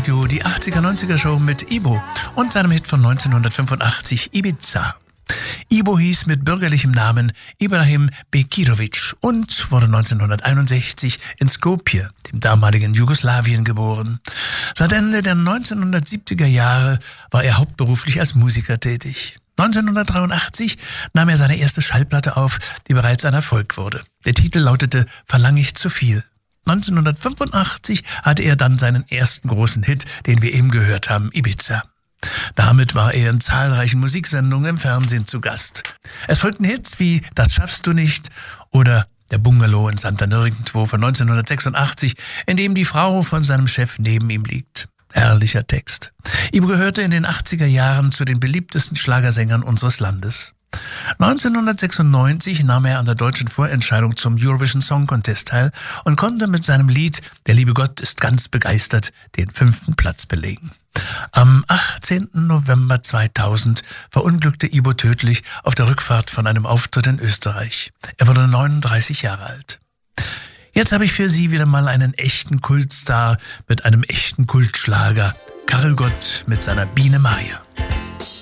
Radio, die 80er-90er Show mit Ibo und seinem Hit von 1985 Ibiza. Ibo hieß mit bürgerlichem Namen Ibrahim Bekirovic und wurde 1961 in Skopje, dem damaligen Jugoslawien, geboren. Seit Ende der 1970er Jahre war er hauptberuflich als Musiker tätig. 1983 nahm er seine erste Schallplatte auf, die bereits ein Erfolg wurde. Der Titel lautete »Verlang ich zu viel«. 1985 hatte er dann seinen ersten großen Hit, den wir eben gehört haben, Ibiza. Damit war er in zahlreichen Musiksendungen im Fernsehen zu Gast. Es folgten Hits wie »Das schaffst du nicht« oder »Der Bungalow in Santa Nirgendwo« von 1986, in dem die Frau von seinem Chef neben ihm liegt. Herrlicher Text. Ibo gehörte in den 80er Jahren zu den beliebtesten Schlagersängern unseres Landes. 1996 nahm er an der deutschen Vorentscheidung zum Eurovision Song Contest teil und konnte mit seinem Lied »Der liebe Gott ist ganz begeistert« den 5. Platz belegen. Am 18. November 2000 verunglückte Ibo tödlich auf der Rückfahrt von einem Auftritt in Österreich. Er wurde 39 Jahre alt. Jetzt habe ich für Sie wieder mal einen echten Kultstar mit einem echten Kultschlager. Karel Gott mit seiner Biene Maya.